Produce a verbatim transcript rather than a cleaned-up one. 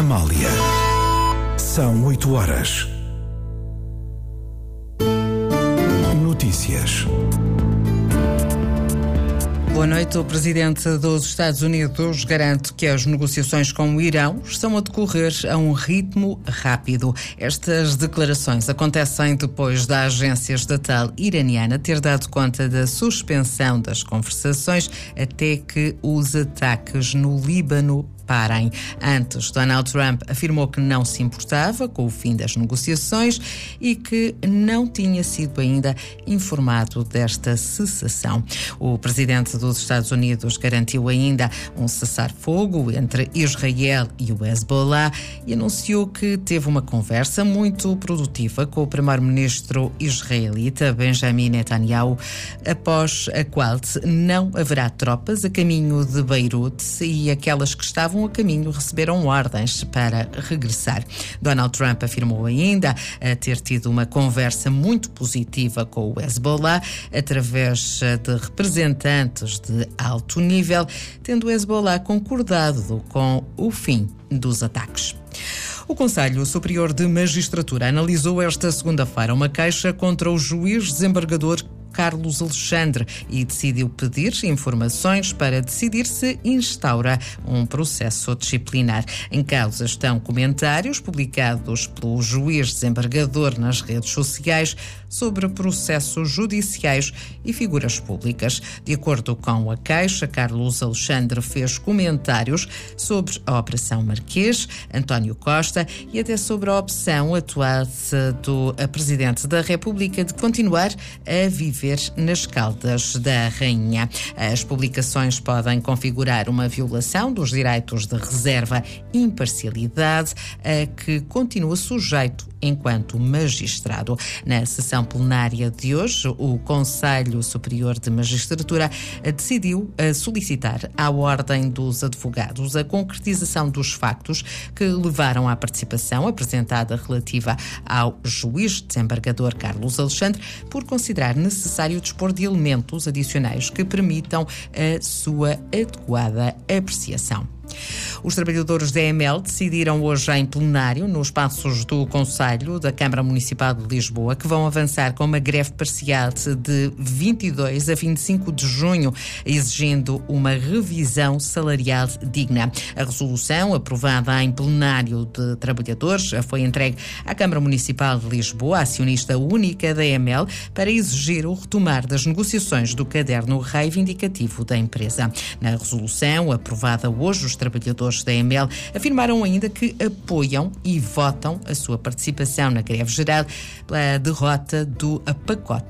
Amália. São oito horas. Notícias. Boa noite. O presidente dos Estados Unidos garante que as negociações com o Irão estão a decorrer a um ritmo rápido. Estas declarações acontecem depois da agência estatal iraniana ter dado conta da suspensão das conversações até que os ataques no Líbano parem. Antes, Donald Trump afirmou que não se importava com o fim das negociações e que não tinha sido ainda informado desta cessação. O presidente dos Estados Unidos garantiu ainda um cessar-fogo entre Israel e o Hezbollah e anunciou que teve uma conversa muito produtiva com o primeiro-ministro israelita Benjamin Netanyahu, após a qual não haverá tropas a caminho de Beirute e aquelas que estavam a caminho receberam ordens para regressar. Donald Trump afirmou ainda a ter tido uma conversa muito positiva com o Hezbollah através de representantes de alto nível, tendo o Hezbollah concordado com o fim dos ataques. O Conselho Superior de Magistratura analisou esta segunda-feira uma queixa contra o juiz desembargador Carlos Alexandre e decidiu pedir informações para decidir se instaura um processo disciplinar. Em causa estão comentários publicados pelo juiz desembargador nas redes sociais sobre processos judiciais e figuras públicas. De acordo com a queixa, Carlos Alexandre fez comentários sobre a Operação Marquês, António Costa e até sobre a opção atual do Presidente da República de continuar a viver nas Caldas da Rainha. As publicações podem configurar uma violação dos direitos de reserva e imparcialidade a que continua sujeito enquanto magistrado. Na sessão plenária de hoje, o Conselho Superior de Magistratura decidiu solicitar à Ordem dos Advogados a concretização dos factos que levaram à participação apresentada relativa ao juiz desembargador Carlos Alexandre, por considerar necessário dispor de elementos adicionais que permitam a sua adequada apreciação. Os trabalhadores da E M L decidiram hoje em plenário, nos espaços do Conselho da Câmara Municipal de Lisboa, que vão avançar com uma greve parcial de vinte e dois a vinte e cinco de junho, exigindo uma revisão salarial digna. A resolução, aprovada em plenário de trabalhadores, foi entregue à Câmara Municipal de Lisboa, acionista única da E M L, para exigir o retomar das negociações do caderno reivindicativo da empresa. Na resolução, aprovada hoje, os trabalhadores da E M L afirmaram ainda que apoiam e votam a sua participação na greve geral pela derrota do pacote